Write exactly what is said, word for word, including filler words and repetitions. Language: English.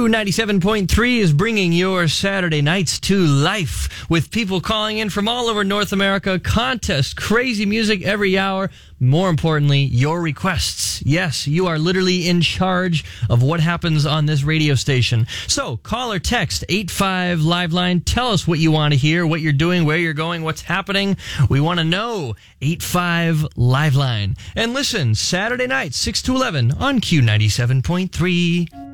Q ninety-seven point three is bringing your Saturday nights to life with people calling in from all over North America, contests, crazy music every hour. More importantly, your requests. Yes, you are literally in charge of what happens on this radio station. So call or text eight five Liveline. Tell us what you want to hear, what you're doing, where you're going, what's happening. We want to know. eight five Liveline. And listen, Saturday night, six to eleven on Q ninety-seven point three.